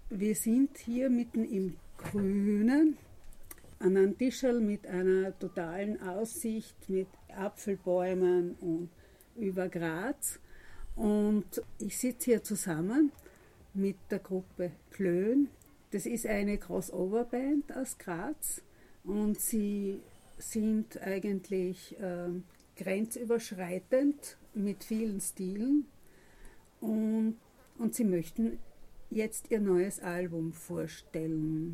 wir sind hier mitten im Grünen, an einem Tischl mit einer totalen Aussicht, mit Apfelbäumen und über Graz. Und ich sitze hier zusammen mit der Gruppe Klön. Das ist eine Crossover-Band aus Graz und sie sind eigentlich grenzüberschreitend mit vielen Stilen und sie möchten jetzt ihr neues Album vorstellen.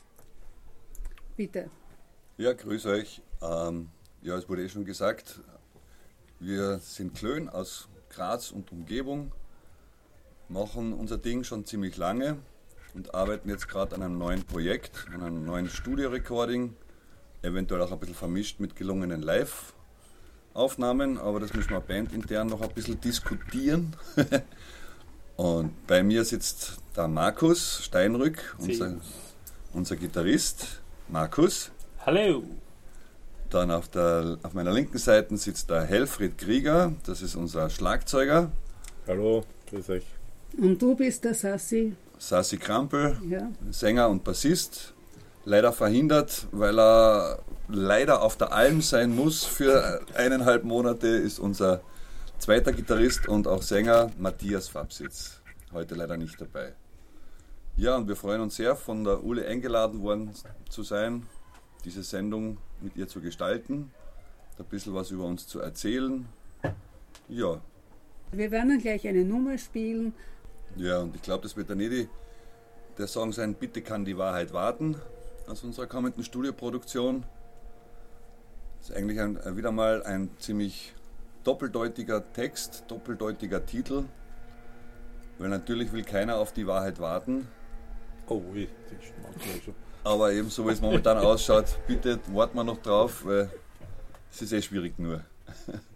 Bitte. Ja, grüß euch. Ja, es wurde eh schon gesagt, wir sind Klön aus Graz und Umgebung, machen unser Ding schon ziemlich lange und arbeiten jetzt gerade an einem neuen Projekt, an einem neuen Studio-Recording, eventuell auch ein bisschen vermischt mit gelungenen Live-Aufnahmen, aber das müssen wir bandintern noch ein bisschen diskutieren. Und bei mir sitzt der Markus Steinrück, unser Gitarrist. Markus. Hallo. Dann auf meiner linken Seite sitzt der Helfried Krieger, das ist unser Schlagzeuger. Hallo, grüß euch. Und du bist der Sassi Krampel, ja. Sänger und Bassist. Leider verhindert, weil er leider auf der Alm sein muss für 1,5 Monate, ist unser zweiter Gitarrist und auch Sänger Matthias Fabsitz. Heute leider nicht dabei. Ja, und wir freuen uns sehr, von der Ule eingeladen worden zu sein, diese Sendung mit ihr zu gestalten, ein bisschen was über uns zu erzählen. Ja. Wir werden dann gleich eine Nummer spielen. Ja, und ich glaube, das wird dann der Song sein, Bitte kann die Wahrheit warten, aus unserer kommenden Studioproduktion. Das ist eigentlich wieder mal ein ziemlich doppeldeutiger Text, doppeldeutiger Titel, weil natürlich will keiner auf die Wahrheit warten. Oh, das ist manchmal schon. Aber eben so wie es momentan ausschaut, bitte warten wir noch drauf, weil es ist schwierig nur.